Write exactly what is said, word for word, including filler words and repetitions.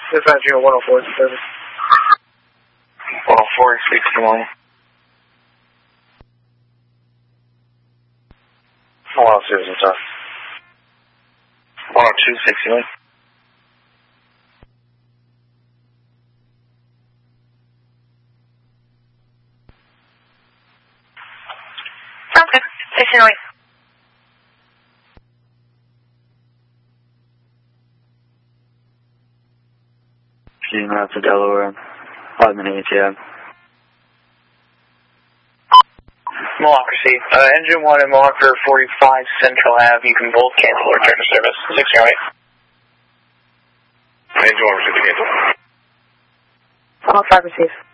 Dispatch unit one oh four is the service. one oh four, sixty-one. one oh two is in touch. one oh two, sixty-one. Sounds good. sixty-nine. Shooting out to Delaware, five minute A T M. Democracy. Uh, engine one and marker forty-five Central Ave. You can both cancel or return to service. six zero eight. Engine one, receive the cancel. one oh five, receive.